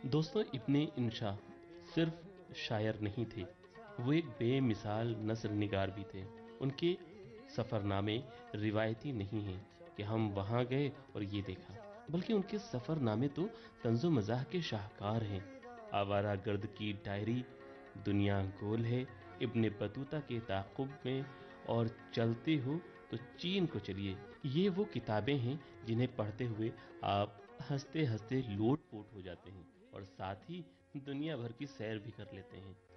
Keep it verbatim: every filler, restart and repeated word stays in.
दोस्तों, इब्ने इंशा सिर्फ शायर नहीं थे, वो एक बेमिसाल नस्र निगार भी थे। उनके सफ़रनामे रिवायती नहीं हैं कि हम वहाँ गए और ये देखा, बल्कि उनके सफ़रनामे तो तंज़ो मज़ाह के शाहकार हैं। आवारा गर्द की डायरी, दुनिया गोल है, इब्ने बतूता के ताक़ुब में, और चलते हो तो चीन को चलिए। ये वो किताबें हैं जिन्हें पढ़ते हुए आप हंसते हंसते लोट पोट हो जाते हैं और साथ ही दुनिया भर की सैर भी कर लेते हैं।